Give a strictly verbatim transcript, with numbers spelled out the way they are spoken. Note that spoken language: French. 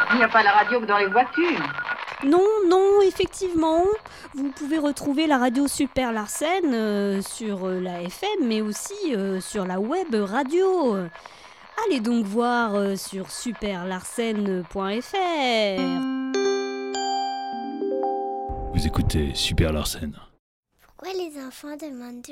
Il n'y a pas la radio que dans les voitures. Non, non, effectivement. Vous pouvez retrouver la radio Super Larsen euh, sur euh, la F M, mais aussi euh, sur la web radio. Allez donc voir euh, sur super larsen point f r. Vous écoutez Super Larsen. Pourquoi les enfants demandent